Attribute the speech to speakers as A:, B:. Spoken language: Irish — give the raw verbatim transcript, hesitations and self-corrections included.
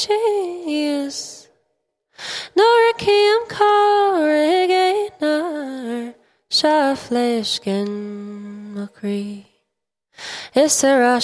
A: cheese. Når Kim Corrigator Sharfleskin McCree. Is there a